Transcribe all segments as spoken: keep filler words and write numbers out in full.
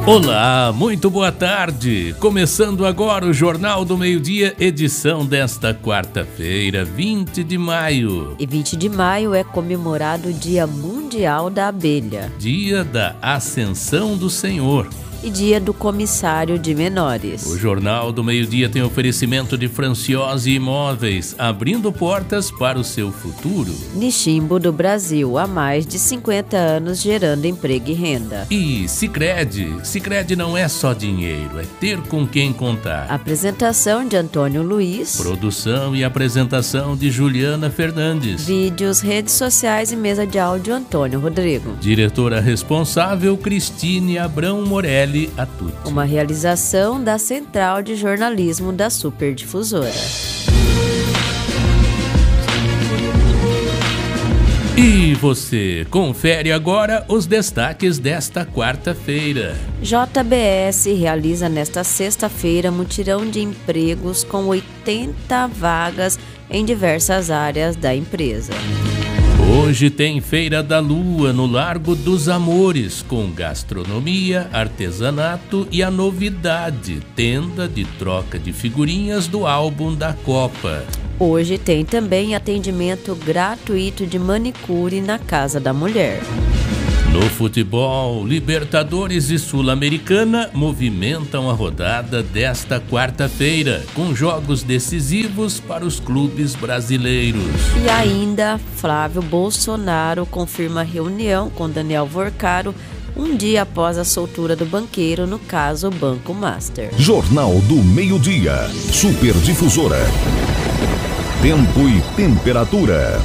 Olá, muito boa tarde. Começando agora o Jornal do Meio-Dia, edição desta quarta-feira, vinte de maio. E vinte de maio é comemorado o Dia Mundial da Abelha. Dia da Ascensão do Senhor. E Dia do Comissário de Menores. O Jornal do Meio-Dia tem oferecimento de Franciose Imóveis, abrindo portas para o seu futuro. Niximbo do Brasil, há mais de cinquenta anos gerando emprego e renda. E Sicredi. Sicredi não é só dinheiro, é ter com quem contar. Apresentação de Antônio Luiz. Produção e apresentação de Juliana Fernandes. Vídeos, redes sociais e mesa de áudio Antônio Rodrigo. Diretora responsável Cristine Abrão Morelli. Uma realização da Central de Jornalismo da Superdifusora. E você confere agora os destaques desta quarta-feira. J B S realiza nesta sexta-feira mutirão de empregos com oitenta vagas em diversas áreas da empresa. Hoje tem Feira da Lua no Largo dos Amores, com gastronomia, artesanato e a novidade, tenda de troca de figurinhas do álbum da Copa. Hoje tem também atendimento gratuito de manicure na Casa da Mulher. No futebol, Libertadores e Sul-Americana movimentam a rodada desta quarta-feira, com jogos decisivos para os clubes brasileiros. E ainda, Flávio Bolsonaro confirma reunião com Daniel Vorcaro um dia após a soltura do banqueiro no caso Banco Master. Jornal do Meio-Dia, Superdifusora. Tempo e temperatura.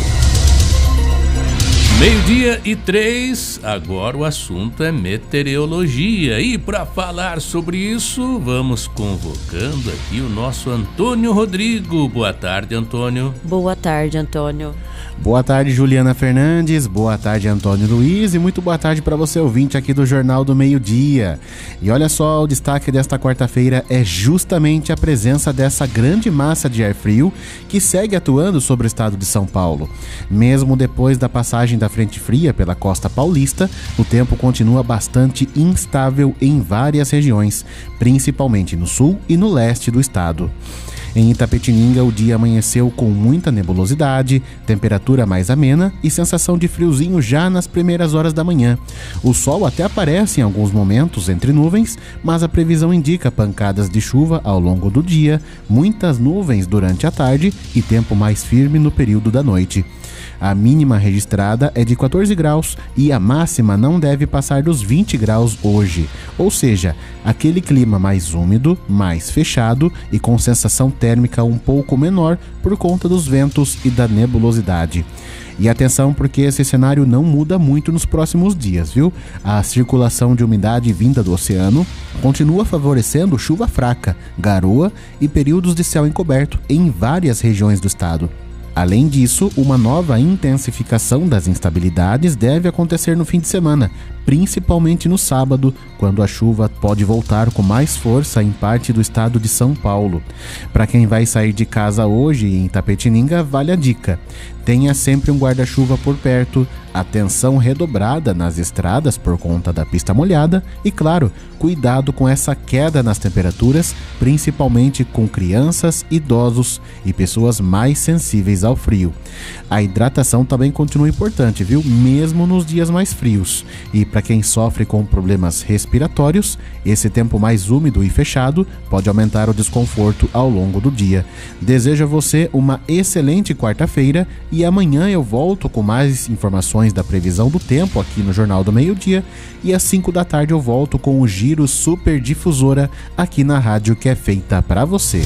Meio-dia e três, agora o assunto é meteorologia. E para falar sobre isso, vamos convocando aqui o nosso Antônio Rodrigo. Boa tarde, Antônio. Boa tarde, Antônio. Boa tarde, Juliana Fernandes. Boa tarde, Antônio Luiz. E muito boa tarde para você, ouvinte aqui do Jornal do Meio-Dia. E olha só, o destaque desta quarta-feira é justamente a presença dessa grande massa de ar frio que segue atuando sobre o estado de São Paulo. Mesmo depois da passagem da frente fria pela costa paulista, o tempo continua bastante instável em várias regiões, principalmente no sul e no leste do estado. Em Itapetininga, o dia amanheceu com muita nebulosidade, temperatura mais amena e sensação de friozinho já nas primeiras horas da manhã. O sol até aparece em alguns momentos entre nuvens, mas a previsão indica pancadas de chuva ao longo do dia, muitas nuvens durante a tarde e tempo mais firme no período da noite. A mínima registrada é de quatorze graus e a máxima não deve passar dos vinte graus hoje, ou seja, aquele clima mais úmido, mais fechado e com sensação térmica um pouco menor por conta dos ventos e da nebulosidade. E atenção, porque esse cenário não muda muito nos próximos dias, viu? A circulação de umidade vinda do oceano continua favorecendo chuva fraca, garoa e períodos de céu encoberto em várias regiões do estado. Além disso, uma nova intensificação das instabilidades deve acontecer no fim de semana, principalmente no sábado, quando a chuva pode voltar com mais força em parte do estado de São Paulo. Para quem vai sair de casa hoje em Itapetininga, vale a dica: tenha sempre um guarda-chuva por perto, atenção redobrada nas estradas por conta da pista molhada e, claro, cuidado com essa queda nas temperaturas, principalmente com crianças, idosos e pessoas mais sensíveis ao frio. A hidratação também continua importante, viu? Mesmo nos dias mais frios. E para quem sofre com problemas respiratórios, esse tempo mais úmido e fechado pode aumentar o desconforto ao longo do dia. Desejo a você uma excelente quarta-feira e amanhã eu volto com mais informações da previsão do tempo aqui no Jornal do Meio-Dia e às cinco da tarde eu volto com o Giro Superdifusora aqui na rádio que é feita para você.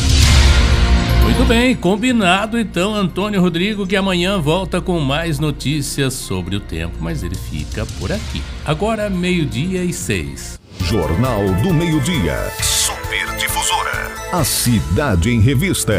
Muito bem, combinado então, Antônio Rodrigo, que amanhã volta com mais notícias sobre o tempo, mas ele fica por aqui. Agora, meio-dia e seis. Jornal do Meio-Dia. Superdifusora. A Cidade em Revista.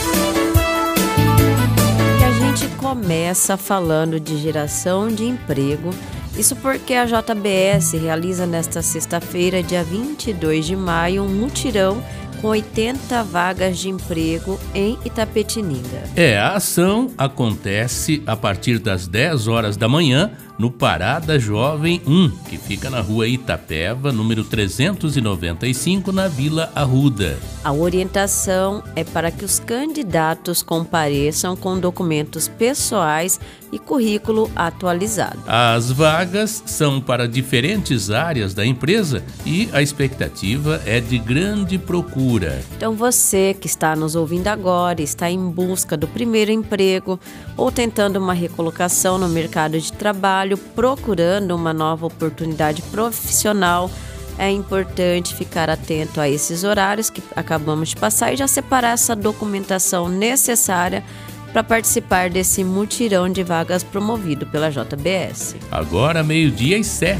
E a gente começa falando de geração de emprego. Isso porque a J B S realiza nesta sexta-feira, dia vinte e dois de maio, um mutirão com oitenta vagas de emprego em Itapetininga. É, a ação acontece a partir das dez horas da manhã no Parada Jovem um, que fica na rua Itapeva, número trezentos e noventa e cinco, na Vila Arruda. A orientação é para que os candidatos compareçam com documentos pessoais e currículo atualizado. As vagas são para diferentes áreas da empresa e a expectativa é de grande procura. Então você que está nos ouvindo agora, está em busca do primeiro emprego ou tentando uma recolocação no mercado de trabalho, procurando uma nova oportunidade profissional, é importante ficar atento a esses horários que acabamos de passar e já separar essa documentação necessária para participar desse mutirão de vagas promovido pela J B S. Agora, meio-dia e sete.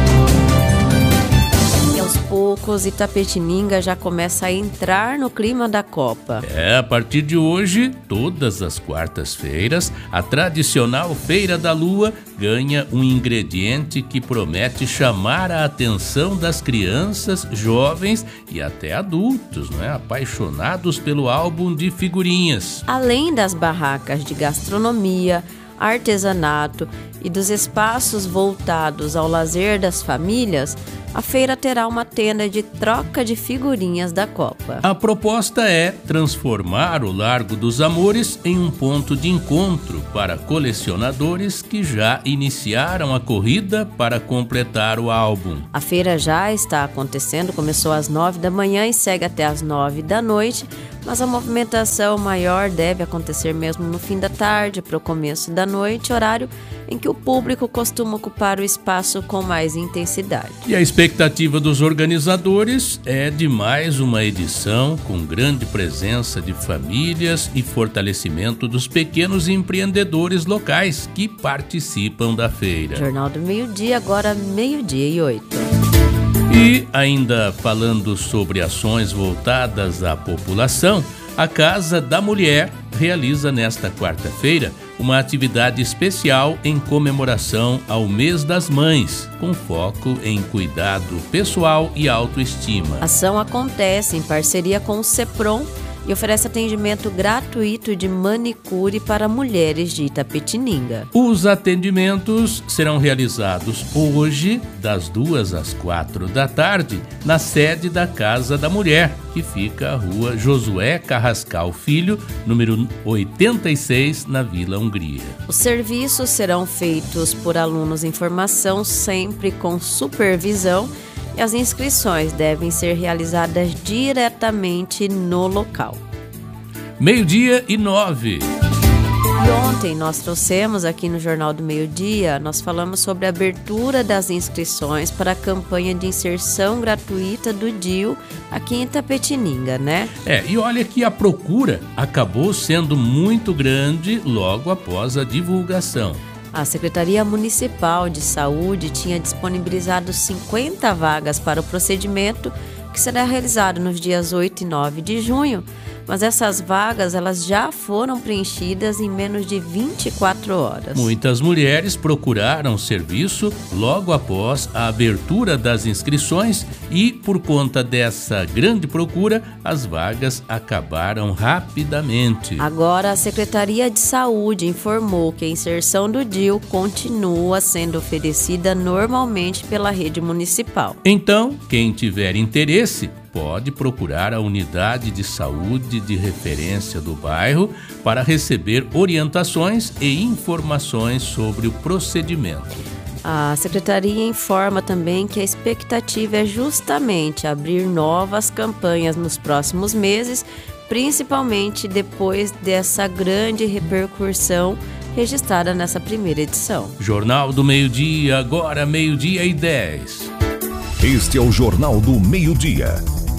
E aos poucos, Itapetininga já começa a entrar no clima da Copa. É, a partir de hoje, todas as quartas-feiras, a tradicional Feira da Lua ganha um ingrediente que promete chamar a atenção das crianças, jovens e até adultos, né? Apaixonados pelo álbum de figurinhas. Além das barracas de gastronomia, artesanato e dos espaços voltados ao lazer das famílias, a feira terá uma tenda de troca de figurinhas da Copa. A proposta é transformar o Largo dos Amores em um ponto de encontro para colecionadores que já iniciaram a corrida para completar o álbum. A feira já está acontecendo, começou às nove da manhã e segue até às nove da noite, mas a movimentação maior deve acontecer mesmo no fim da tarde para o começo da noite, horário em que o público costuma ocupar o espaço com mais intensidade. E a expectativa dos organizadores é de mais uma edição com grande presença de famílias e fortalecimento dos pequenos empreendedores locais que participam da feira. Jornal do Meio-Dia, agora meio-dia e oito. E ainda falando sobre ações voltadas à população, a Casa da Mulher realiza nesta quarta-feira uma atividade especial em comemoração ao Mês das Mães, com foco em cuidado pessoal e autoestima. A ação acontece em parceria com o CEPROM e oferece atendimento gratuito de manicure para mulheres de Itapetininga. Os atendimentos serão realizados hoje, das duas às quatro da tarde, na sede da Casa da Mulher, que fica à rua Josué Carrascal Filho, número oitenta e seis, na Vila Hungria. Os serviços serão feitos por alunos em formação, sempre com supervisão, e as inscrições devem ser realizadas diretamente no local. Meio-dia e nove. E ontem nós trouxemos aqui no Jornal do Meio-Dia, nós falamos sobre a abertura das inscrições para a campanha de inserção gratuita do D I U aqui em Itapetininga, né? É, e olha que a procura acabou sendo muito grande logo após a divulgação. A Secretaria Municipal de Saúde tinha disponibilizado cinquenta vagas para o procedimento, que será realizado nos dias oito e nove de junho, mas essas vagas elas já foram preenchidas em menos de vinte e quatro horas. Muitas mulheres procuraram serviço logo após a abertura das inscrições e, por conta dessa grande procura, as vagas acabaram rapidamente. Agora, a Secretaria de Saúde informou que a inserção do D I U continua sendo oferecida normalmente pela rede municipal. Então, quem tiver interesse, pode procurar a unidade de saúde de referência do bairro para receber orientações e informações sobre o procedimento. A Secretaria informa também que a expectativa é justamente abrir novas campanhas nos próximos meses, principalmente depois dessa grande repercussão registrada nessa primeira edição. Jornal do Meio-Dia, agora meio-dia e dez. Este é o Jornal do Meio-Dia.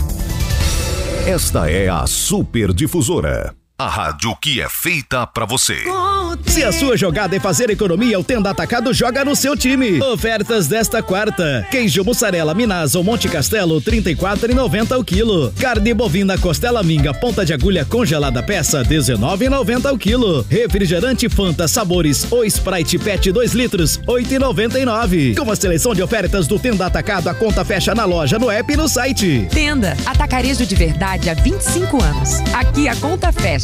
Esta é a Super Difusora, a rádio que é feita pra você. Se a sua jogada é fazer economia, o Tenda Atacado joga no seu time. Ofertas desta quarta: queijo mussarela Minas ou Monte Castelo, trinta e quatro reais e noventa centavos o quilo. Carne bovina costela minga ponta de agulha congelada peça, dezenove reais e noventa centavos o quilo. Refrigerante Fanta sabores ou Sprite Pet dois litros, oito reais e noventa e nove centavos. Com a seleção de ofertas do Tenda Atacado, a conta fecha na loja, no app e no site. Tenda, atacarejo de verdade há vinte e cinco anos. Aqui a conta fecha.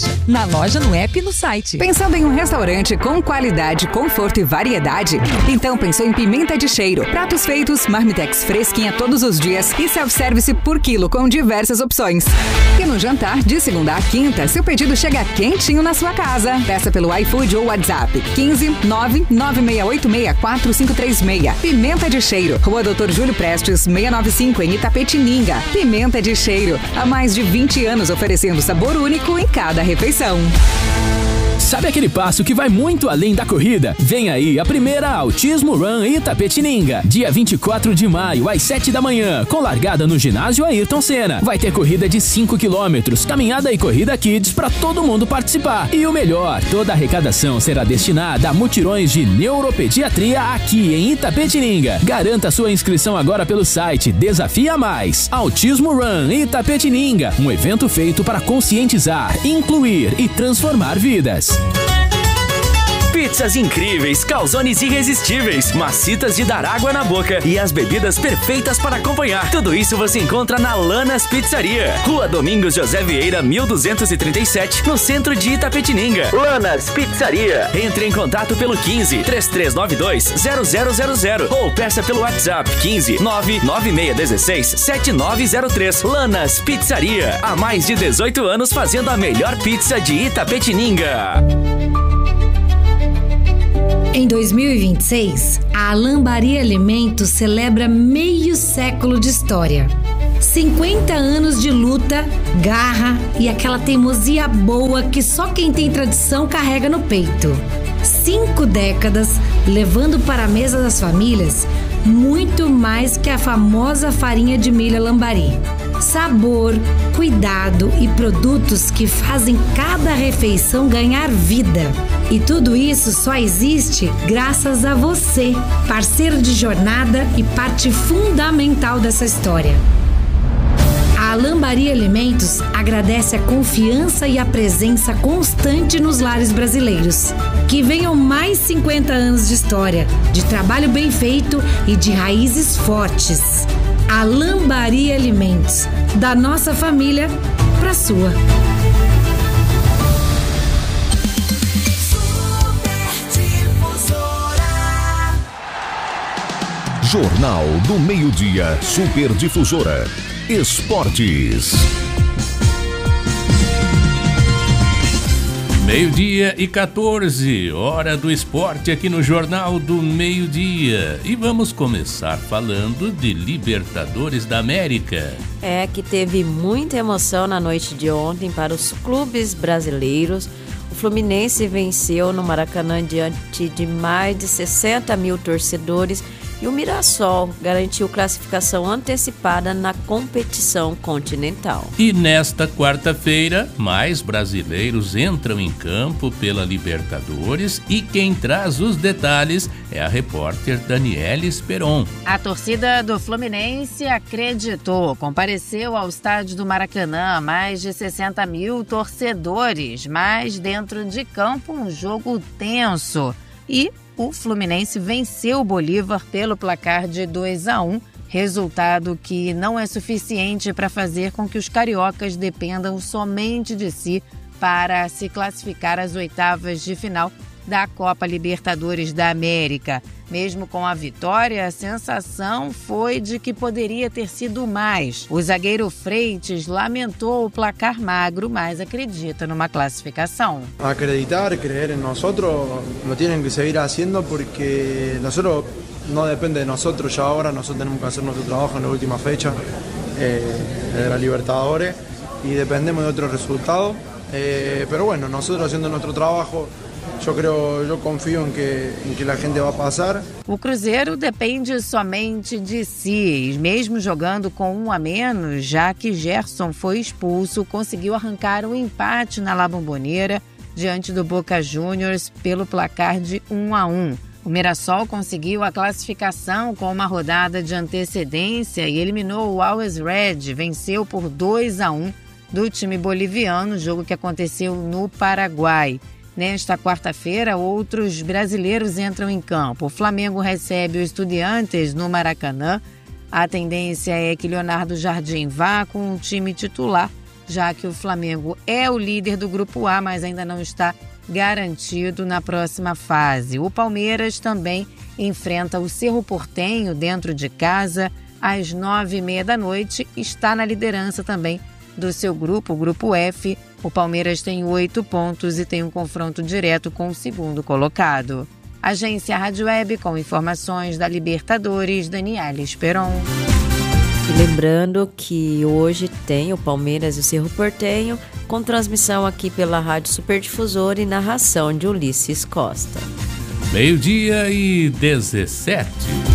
caixa. Na loja, no app e no site. Pensando em um restaurante com qualidade, conforto e variedade? Então pensou em Pimenta de Cheiro. Pratos feitos, marmitex fresquinha todos os dias e self-service por quilo com diversas opções. E no jantar, de segunda a quinta, seu pedido chega quentinho na sua casa. Peça pelo iFood ou WhatsApp. quinze nove nove seis oito seis quatro cinco três seis. Pimenta de Cheiro. Rua doutor Júlio Prestes, seiscentos e noventa e cinco, em Itapetininga. Pimenta de Cheiro. Há mais de vinte anos oferecendo sabor único em cada refeição. Sabe aquele passo que vai muito além da corrida? Vem aí a primeira Autismo Run Itapetininga. Dia vinte e quatro de maio, às sete da manhã, com largada no ginásio Ayrton Senna. Vai ter corrida de cinco quilômetros, caminhada e corrida kids para todo mundo participar. E o melhor, toda a arrecadação será destinada a mutirões de neuropediatria aqui em Itapetininga. Garanta sua inscrição agora pelo site Desafia Mais. Autismo Run Itapetininga, um evento feito para conscientizar, incluir e transformar vidas. Pizzas incríveis, calzones irresistíveis, macitas de dar água na boca e as bebidas perfeitas para acompanhar. Tudo isso você encontra na Lanas Pizzaria. Rua Domingos José Vieira, mil duzentos e trinta e sete, no centro de Itapetininga. Lanas Pizzaria. Entre em contato pelo quinze, três três nove dois, zero zero zero zero ou peça pelo WhatsApp quinze, nove nove seis um seis, sete nove zero três. Lanas Pizzaria. Há mais de dezoito anos fazendo a melhor pizza de Itapetininga. Em dois mil e vinte e seis, a Lambari Alimentos celebra meio século de história. cinquenta anos de luta, garra e aquela teimosia boa que só quem tem tradição carrega no peito. Cinco décadas levando para a mesa das famílias muito mais que a famosa farinha de milho Lambari. Sabor, cuidado e produtos que fazem cada refeição ganhar vida. E tudo isso só existe graças a você, parceiro de jornada e parte fundamental dessa história. A Lambari Alimentos agradece a confiança e a presença constante nos lares brasileiros. Que venham mais cinquenta anos de história, de trabalho bem feito e de raízes fortes. A Lambari Alimentos, da nossa família para a sua. Jornal do Meio-Dia, Super Difusora. Esportes. Meio-dia e quatorze, hora do esporte aqui no Jornal do Meio-Dia. E vamos começar falando de Libertadores da América. É que teve muita emoção na noite de ontem para os clubes brasileiros. O Fluminense venceu no Maracanã diante de mais de sessenta mil torcedores. E o Mirassol garantiu classificação antecipada na competição continental. E nesta quarta-feira, mais brasileiros entram em campo pela Libertadores e quem traz os detalhes é a repórter Daniela Esperon. A torcida do Fluminense acreditou, compareceu ao estádio do Maracanã, mais de sessenta mil torcedores, mas dentro de campo um jogo tenso. E o Fluminense venceu o Bolívar pelo placar de dois a um, resultado que não é suficiente para fazer com que os cariocas dependam somente de si para se classificar às oitavas de final da Copa Libertadores da América. Mesmo com a vitória, a sensação foi de que poderia ter sido mais. O zagueiro Freitas lamentou o placar magro, mas acredita numa classificação. Acreditar, creer en nosotros, lo tienen que seguir haciendo porque nosotros no depende de nosotros ya ahora, nosotros tenemos que hacer nuestro trabajo en la última fecha eh, de la Libertadores y dependemos de otros resultados, eh, pero bueno, nosotros haciendo nuestro trabajo, Eu creo, eu confio em que, em que a gente vai passar. O Cruzeiro depende somente de si, mesmo jogando com um a menos, já que Gerson foi expulso, conseguiu arrancar um empate na La Bombonera diante do Boca Juniors pelo placar de um a um. O Mirassol conseguiu a classificação com uma rodada de antecedência e eliminou o Always Red, venceu por dois a um do time boliviano, jogo que aconteceu no Paraguai. Nesta quarta-feira, outros brasileiros entram em campo. O Flamengo recebe o Estudiantes no Maracanã. A tendência é que Leonardo Jardim vá com o time titular já que o Flamengo é o líder do Grupo A, mas ainda não está garantido na próxima fase. O Palmeiras também enfrenta o Cerro Porteño dentro de casa às nove e meia da noite. Está na liderança também do seu grupo, o Grupo F. O Palmeiras tem oito pontos e tem um confronto direto com o segundo colocado. Agência Rádio Web com informações da Libertadores, Daniela Esperon. E lembrando que hoje tem o Palmeiras e o Cerro Porteño, com transmissão aqui pela Rádio Superdifusora e narração de Ulisses Costa. Meio-dia e dezessete.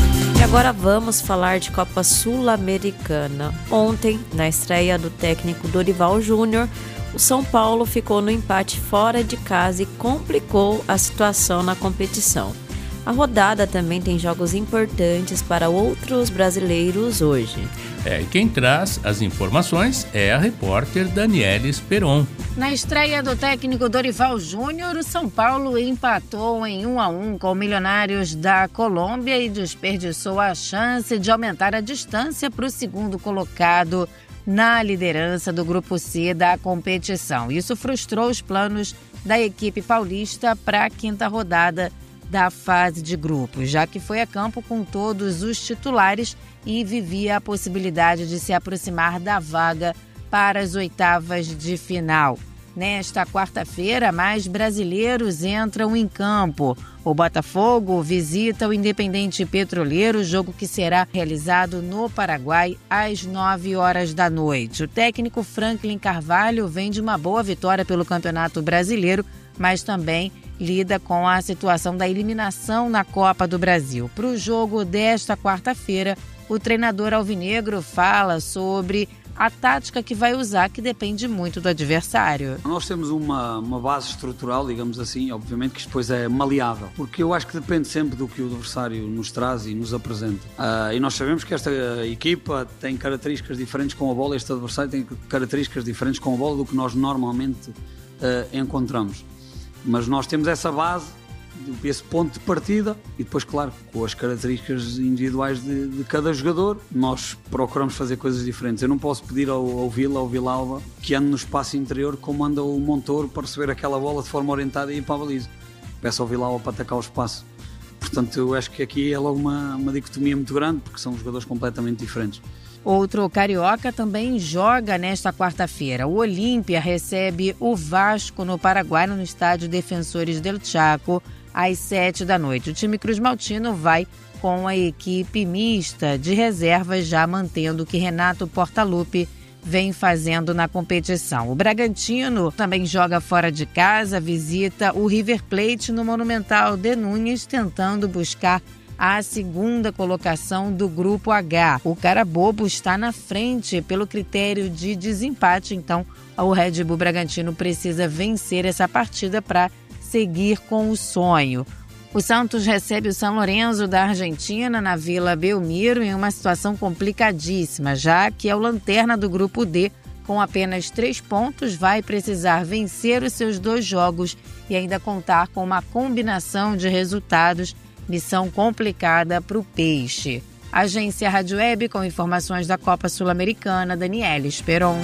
E agora vamos falar de Copa Sul-Americana. Ontem, na estreia do técnico Dorival Júnior, o São Paulo ficou no empate fora de casa e complicou a situação na competição. A rodada também tem jogos importantes para outros brasileiros hoje. É, e quem traz as informações é a repórter Daniela Esperon. Na estreia do técnico Dorival Júnior, o São Paulo empatou em um a um com o Milionários da Colômbia e desperdiçou a chance de aumentar a distância para o segundo colocado na liderança do Grupo C da competição. Isso frustrou os planos da equipe paulista para a quinta rodada da fase de grupos, já que foi a campo com todos os titulares e vivia a possibilidade de se aproximar da vaga para as oitavas de final. Nesta quarta-feira, mais brasileiros entram em campo. O Botafogo visita o Independente Petroleiro, jogo que será realizado no Paraguai às nove horas da noite. O técnico Franklin Carvalho vem de uma boa vitória pelo Campeonato Brasileiro, mas também lida com a situação da eliminação na Copa do Brasil. Para o jogo desta quarta-feira, o treinador alvinegro fala sobre a tática que vai usar, que depende muito do adversário. Nós temos uma, uma base estrutural, digamos assim, obviamente que depois é maleável, porque eu acho que depende sempre do que o adversário nos traz e nos apresenta. Uh, e nós sabemos que esta equipa tem características diferentes com a bola, este adversário tem características diferentes com a bola do que nós normalmente uh, encontramos. Mas nós temos essa base, esse ponto de partida e depois, claro, com as características individuais de, de cada jogador, nós procuramos fazer coisas diferentes. Eu não posso pedir ao, ao Vila, ao Villalba, que ande no espaço interior como anda o Montoro para receber aquela bola de forma orientada e ir para a baliza. Peço ao Villalba para atacar o espaço. Portanto, eu acho que aqui é logo uma, uma dicotomia muito grande, porque são jogadores completamente diferentes. Outro carioca também joga nesta quarta-feira. O Olímpia recebe o Vasco no Paraguai, no estádio Defensores del Chaco, às sete da noite. O time cruzmaltino vai com a equipe mista de reservas, já mantendo o que Renato Portaluppi vem fazendo na competição. O Bragantino também joga fora de casa, visita o River Plate no Monumental de Núñez, tentando buscar a segunda colocação do Grupo H. O Carabobo está na frente pelo critério de desempate, então o Red Bull Bragantino precisa vencer essa partida para seguir com o sonho. O Santos recebe o São Lourenço da Argentina na Vila Belmiro em uma situação complicadíssima, já que é o lanterna do Grupo D, com apenas três pontos, vai precisar vencer os seus dois jogos e ainda contar com uma combinação de resultados. Missão complicada para o Peixe. Agência Rádio Web com informações da Copa Sul-Americana, Daniela Esperon.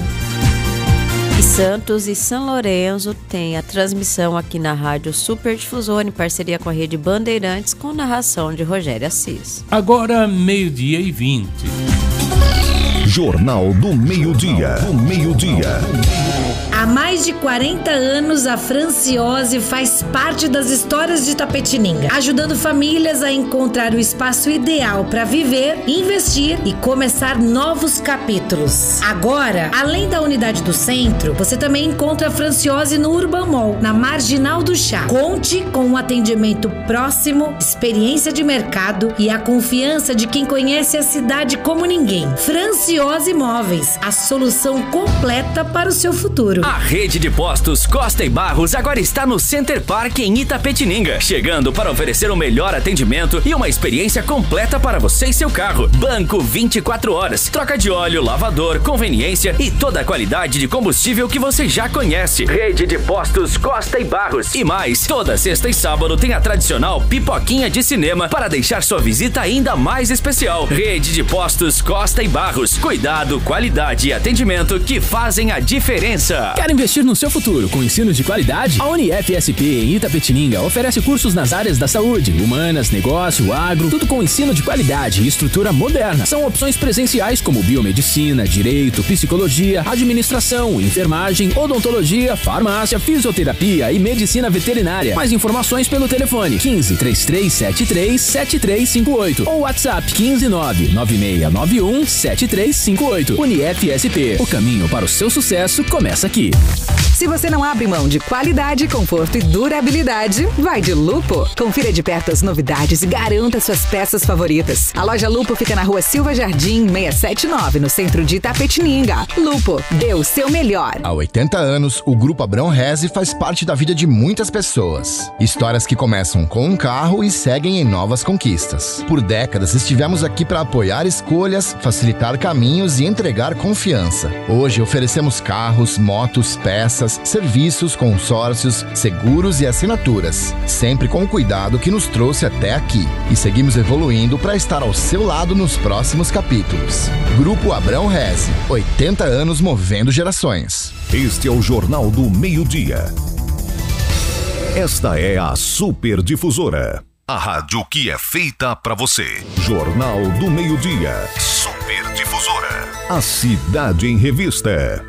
E Santos e São Lourenço têm a transmissão aqui na Rádio Superdifusora, em parceria com a Rede Bandeirantes, com narração de Rogério Assis. Agora, meio-dia e vinte. Jornal do Meio-Dia. Do Meio-Dia. Há mais de quarenta anos, a Franciose faz parte das histórias de Itapetininga, ajudando famílias a encontrar o espaço ideal para viver, investir e começar novos capítulos. Agora, além da unidade do centro, você também encontra a Franciose no Urban Mall, na Marginal do Chá. Conte com um atendimento próximo, experiência de mercado e a confiança de quem conhece a cidade como ninguém. Franciose Imóveis, a solução completa para o seu futuro. A rede de postos Costa e Barros agora está no Center Park em Itapetininga, chegando para oferecer o melhor atendimento e uma experiência completa para você e seu carro. Banco vinte e quatro horas, troca de óleo, lavador, conveniência e toda a qualidade de combustível que você já conhece. Rede de postos Costa e Barros. E mais, toda sexta e sábado tem a tradicional pipoquinha de cinema para deixar sua visita ainda mais especial. Rede de postos Costa e Barros. Cuidado, qualidade e atendimento que fazem a diferença. Quer investir no seu futuro com ensino de qualidade? A Unief S P em Itapetininga oferece cursos nas áreas da saúde, humanas, negócio, agro, tudo com ensino de qualidade e estrutura moderna. São opções presenciais como biomedicina, direito, psicologia, administração, enfermagem, odontologia, farmácia, fisioterapia e medicina veterinária. Mais informações pelo telefone quinze, trinta e três setenta e três, setenta e três cinquenta e oito ou WhatsApp quinze, nove nove seis nove um, sete três cinco oito. Unief S P. O caminho para o seu sucesso começa aqui. Se você não abre mão de qualidade, conforto e durabilidade, vai de Lupo. Confira de perto as novidades e garanta suas peças favoritas. A loja Lupo fica na rua Silva Jardim, seiscentos e setenta e nove, no centro de Itapetininga. Lupo, dê o seu melhor. Há oitenta anos, o Grupo Abrão Reze faz parte da vida de muitas pessoas. Histórias que começam com um carro e seguem em novas conquistas. Por décadas estivemos aqui para apoiar escolhas, facilitar caminhos e entregar confiança. Hoje oferecemos carros, motos, peças, serviços, consórcios, seguros e assinaturas, sempre com o cuidado que nos trouxe até aqui. E seguimos evoluindo para estar ao seu lado nos próximos capítulos. Grupo Abrão Reze, oitenta anos movendo gerações. Este é o Jornal do Meio-Dia. Esta é a Super Difusora, a rádio que é feita para você. Jornal do Meio-Dia. Super Difusora. A cidade em revista.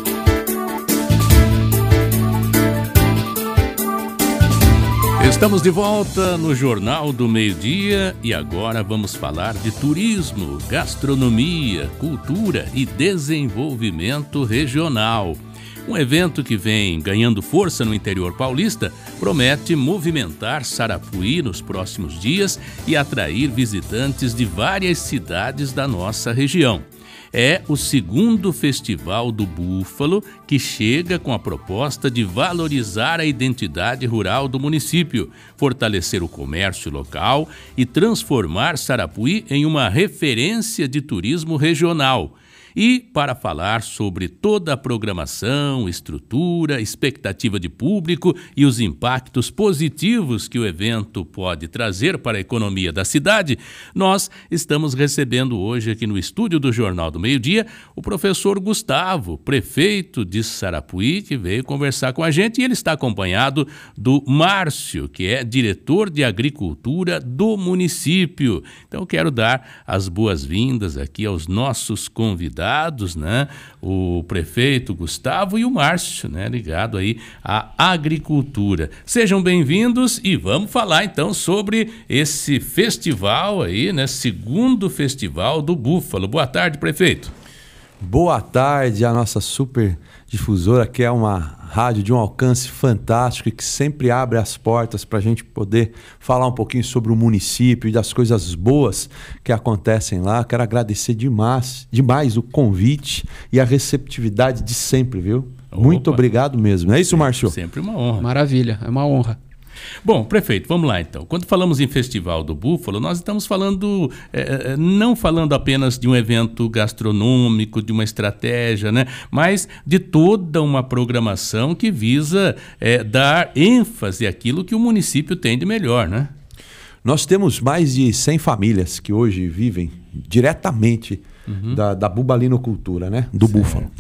Estamos de volta no Jornal do Meio-Dia e agora vamos falar de turismo, gastronomia, cultura e desenvolvimento regional. Um evento que vem ganhando força no interior paulista promete movimentar Sarapuí nos próximos dias e atrair visitantes de várias cidades da nossa região. É o segundo Festival do Búfalo, que chega com a proposta de valorizar a identidade rural do município, fortalecer o comércio local e transformar Sarapuí em uma referência de turismo regional. E para falar sobre toda a programação, estrutura, expectativa de público e os impactos positivos que o evento pode trazer para a economia da cidade, nós estamos recebendo hoje aqui no estúdio do Jornal do Meio-Dia o professor Gustavo, prefeito de Sarapuí, que veio conversar com a gente, e ele está acompanhado do Márcio, que é diretor de agricultura do município. Então quero dar as boas-vindas aqui aos nossos convidados, né? O prefeito Gustavo e o Márcio, né? Ligado aí à agricultura. Sejam bem-vindos e vamos falar então sobre esse festival aí, né? Segundo Festival do Búfalo. Boa tarde, prefeito. Boa tarde, a nossa super difusora, que é uma rádio de um alcance fantástico e que sempre abre as portas para a gente poder falar um pouquinho sobre o município e das coisas boas que acontecem lá. Quero agradecer demais, demais o convite e a receptividade de sempre, viu? Opa. Muito obrigado mesmo. É isso, Márcio? Sempre uma honra. Maravilha, é uma honra. Bom, prefeito, vamos lá então. Quando falamos em Festival do Búfalo, nós estamos falando, é, não falando apenas de um evento gastronômico, de uma estratégia, né? Mas de toda uma programação que visa é, dar ênfase àquilo que o município tem de melhor, né? Nós temos mais de cem famílias que hoje vivem diretamente uhum. da, da bubalinocultura, né? Do certo. Búfalo.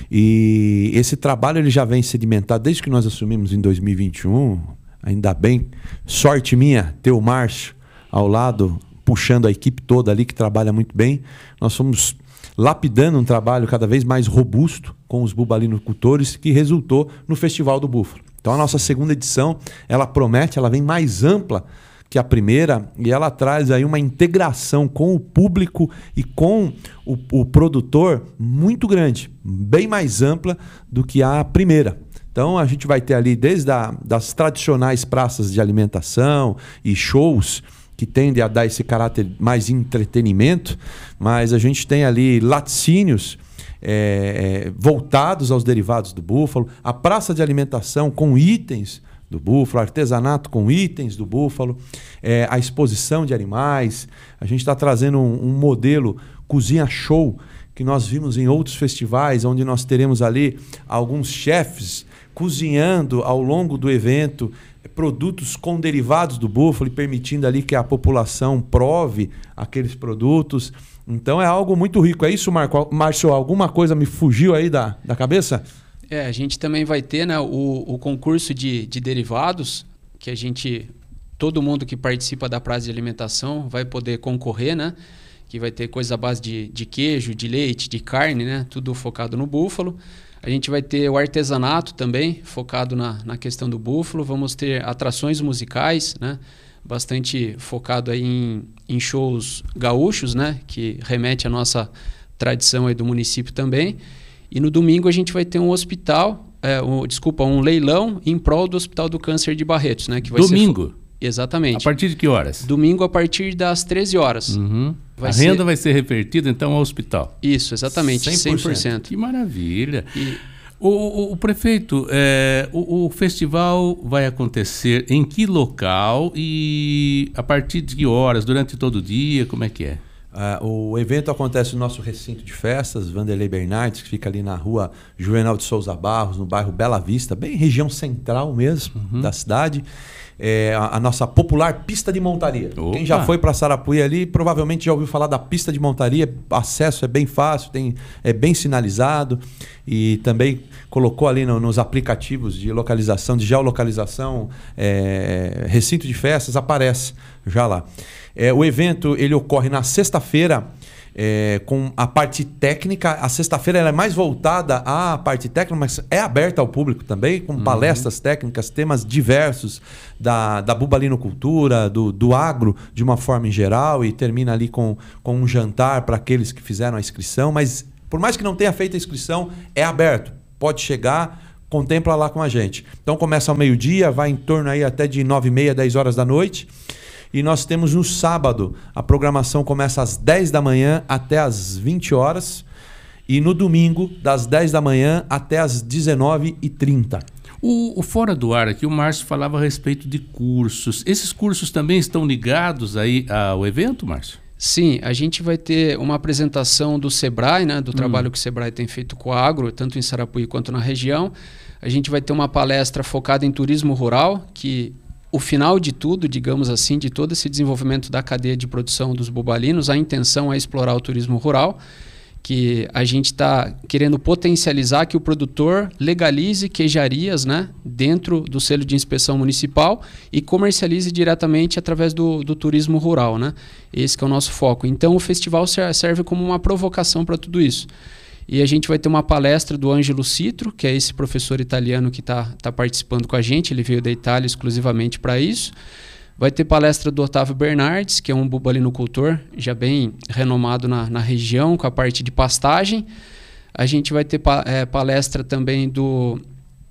E esse trabalho ele já vem sedimentado desde que nós assumimos em dois mil e vinte e um. Ainda bem, sorte minha ter o Márcio ao lado, puxando a equipe toda ali que trabalha muito bem. Nós fomos lapidando um trabalho cada vez mais robusto com os bubalinocultores que resultou no Festival do Búfalo. Então a nossa segunda edição, ela promete, ela vem mais ampla que a primeira e ela traz aí uma integração com o público e com o, o produtor muito grande, bem mais ampla do que a primeira. Então a gente vai ter ali desde a, das tradicionais praças de alimentação e shows que tendem a dar esse caráter mais entretenimento, mas a gente tem ali laticínios é, é, voltados aos derivados do búfalo, a praça de alimentação com itens do búfalo, artesanato com itens do búfalo, é, a exposição de animais. A gente está trazendo um, um modelo cozinha show que nós vimos em outros festivais, onde nós teremos ali alguns chefes cozinhando ao longo do evento produtos com derivados do búfalo e permitindo ali que a população prove aqueles produtos. Então é algo muito rico. É isso, Marco? Márcio, alguma coisa me fugiu aí da, da cabeça? É, a gente também vai ter, né, o, o concurso de, de derivados, que a gente, todo mundo que participa da praça de alimentação vai poder concorrer, né? Que vai ter coisa à base de, de queijo, de leite, de carne, né? Tudo focado no búfalo. A gente vai ter o artesanato também, focado na, na questão do búfalo. Vamos ter atrações musicais, né? Bastante focado aí em, em shows gaúchos, né? Que remete à nossa tradição aí do município também. E no domingo a gente vai ter um hospital, é, um, desculpa, um leilão em prol do Hospital do Câncer de Barretos, né? Que vai domingo? Ser, exatamente. A partir de que horas? Domingo a partir das treze horas. Uhum. Vai a ser... renda vai ser revertida então ao hospital? Isso, exatamente, cem por cento. Que maravilha. E... O, o, o prefeito, é, o, o festival vai acontecer em que local e a partir de que horas? Durante todo o dia? Como é que é? Uh, o evento acontece no nosso recinto de festas, Vanderlei Bernardes, que fica ali na rua Juvenal de Souza Barros, no bairro Bela Vista, bem região central mesmo uhum. da cidade. É a, a nossa popular pista de montaria. Opa. Quem já foi para Sarapuí ali provavelmente já ouviu falar da pista de montaria. Acesso é bem fácil, tem, é bem sinalizado e também colocou ali no, nos aplicativos de localização, de geolocalização, é, recinto de festas, aparece já lá. É, o evento ele ocorre na sexta-feira é, com a parte técnica. A sexta-feira ela é mais voltada à parte técnica, mas é aberta ao público também, com uhum. palestras técnicas, temas diversos da, da bubalinocultura, do, do agro de uma forma em geral, e termina ali com, com um jantar para aqueles que fizeram a inscrição. Mas por mais que não tenha feito a inscrição, é aberto. Pode chegar, contempla lá com a gente. Então começa ao meio-dia, vai em torno aí até de nove e meia, dez horas da noite. E nós temos no sábado, a programação começa às dez da manhã até às vinte horas. E no domingo, das dez da manhã até às dezenove e trinta. O, o Fora do Ar aqui, o Márcio falava a respeito de cursos. Esses cursos também estão ligados aí ao evento, Márcio? Sim, a gente vai ter uma apresentação do Sebrae, né, do hum. trabalho que o Sebrae tem feito com a agro, tanto em Sarapuí quanto na região. A gente vai ter uma palestra focada em turismo rural, que o final de tudo, digamos assim, de todo esse desenvolvimento da cadeia de produção dos bubalinos, a intenção é explorar o turismo rural, que a gente está querendo potencializar que o produtor legalize queijarias, né, dentro do selo de inspeção municipal e comercialize diretamente através do, do turismo rural, né? Esse que é o nosso foco. Então o festival serve como uma provocação para tudo isso. E a gente vai ter uma palestra do Ângelo Citro, que é esse professor italiano que está tá participando com a gente. Ele veio da Itália exclusivamente para isso. Vai ter palestra do Otávio Bernardes, que é um bubalinocultor já bem renomado na, na região, com a parte de pastagem. A gente vai ter pa, é, palestra também do...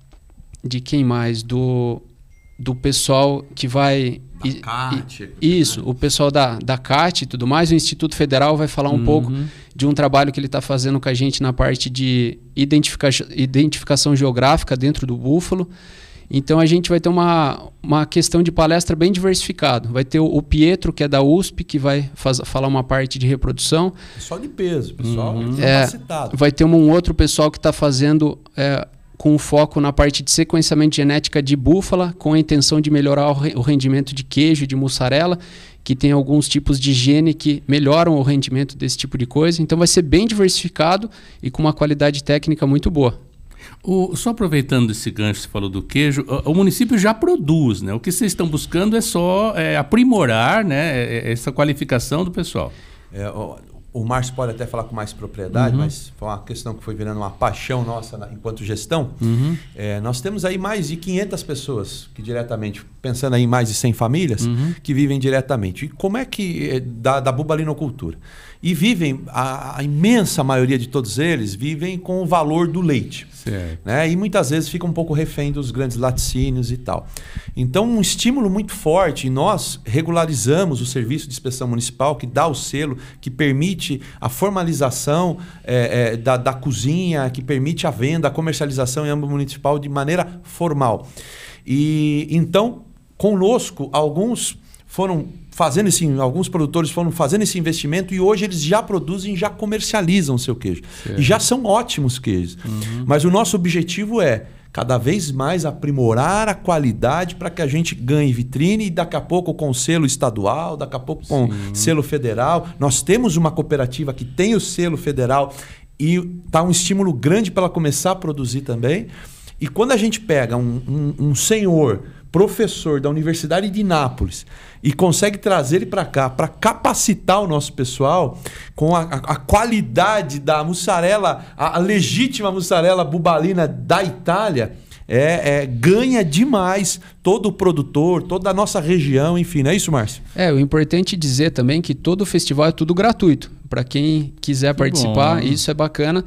De quem mais? Do, do pessoal que vai... Da I, C A T. I, isso, né? O pessoal da, da C A T e tudo mais. O Instituto Federal vai falar um uhum. pouco de um trabalho que ele está fazendo com a gente na parte de identifica, identificação geográfica dentro do búfalo. Então a gente vai ter uma, uma questão de palestra bem diversificado. Vai ter o, o Pietro, que é da U S P, que vai faz, falar uma parte de reprodução. Pessoal de peso, pessoal uhum. capacitado. É, vai ter um, um outro pessoal que está fazendo... É, com foco na parte de sequenciamento genética de búfala, com a intenção de melhorar o, re o rendimento de queijo, de mussarela, que tem alguns tipos de gene que melhoram o rendimento desse tipo de coisa. Então vai ser bem diversificado e com uma qualidade técnica muito boa. O, só aproveitando esse gancho que você falou do queijo, o, o município já produz, né? O que vocês estão buscando é só é, aprimorar, né, essa qualificação do pessoal. É, o, o Márcio pode até falar com mais propriedade, uhum. mas foi uma questão que foi virando uma paixão nossa na, enquanto gestão. Uhum. É, nós temos aí mais de quinhentas pessoas que diretamente pensando aí em mais de cem famílias, Uhum. que vivem diretamente. E como é que... Da, da bubalinocultura. E vivem, a, a imensa maioria de todos eles, vivem com o valor do leite. Certo. Né? E muitas vezes ficam um pouco refém dos grandes laticínios e tal. Então, um estímulo muito forte, e nós regularizamos o serviço de inspeção municipal, que dá o selo, que permite a formalização é, é, da, da cozinha, que permite a venda, a comercialização em âmbito municipal de maneira formal. E então, conosco, alguns foram fazendo esse, alguns produtores foram fazendo esse investimento e hoje eles já produzem, já comercializam o seu queijo. Certo. E já são ótimos queijos. Uhum. Mas o nosso objetivo é cada vez mais aprimorar a qualidade para que a gente ganhe vitrine e daqui a pouco com selo estadual, daqui a pouco com Sim. selo federal. Nós temos uma cooperativa que tem o selo federal e está um estímulo grande para ela começar a produzir também. E quando a gente pega um, um, um senhor professor da Universidade de Nápoles e consegue trazer ele para cá para capacitar o nosso pessoal com a, a, a qualidade da mussarela, a, a legítima mussarela bubalina da Itália, é, é, ganha demais todo o produtor, toda a nossa região, enfim, não é isso, Márcio? É, o importante dizer também que todo o festival é tudo gratuito. Para quem quiser Que participar, bom. isso é bacana.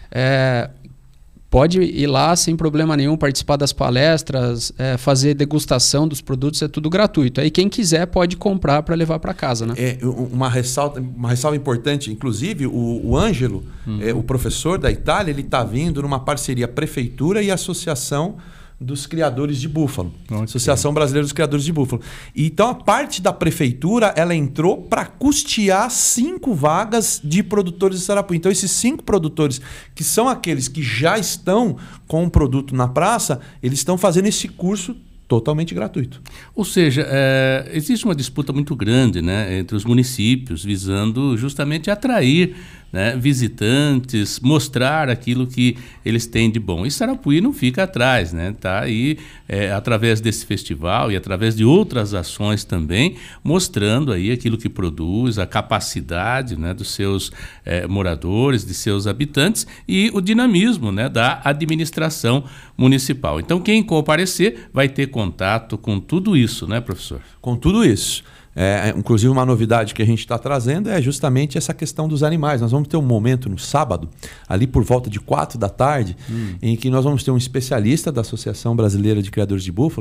É, pode ir lá sem problema nenhum, participar das palestras, é, fazer degustação dos produtos, é tudo gratuito. Aí quem quiser pode comprar para levar para casa, né? É, uma, ressalva, uma ressalva importante, inclusive o, o Ângelo, Uhum. é, o professor da Itália, ele está vindo numa parceria prefeitura e associação dos criadores de búfalo. Okay. Associação Brasileira dos Criadores de Búfalo. Então a parte da prefeitura, ela entrou para custear cinco vagas de produtores de Sarapuí. Então esses cinco produtores, que são aqueles que já estão com o produto na praça, eles estão fazendo esse curso totalmente gratuito. Ou seja, é, existe uma disputa muito grande, né, entre os municípios, visando justamente atrair, né, visitantes, mostrar aquilo que eles têm de bom. E Sarapuí não fica atrás, né? Tá aí, é, através desse festival e através de outras ações também, mostrando aí aquilo que produz, a capacidade, né, dos seus é, moradores, de seus habitantes e o dinamismo, né, da administração municipal. Então, quem comparecer vai ter contato com tudo isso, né, professor? Com tudo isso. É, inclusive, uma novidade que a gente está trazendo é justamente essa questão dos animais. Nós vamos ter um momento no sábado, ali por volta de quatro da tarde, hum. em que nós vamos ter um especialista da Associação Brasileira de Criadores de Búfalo,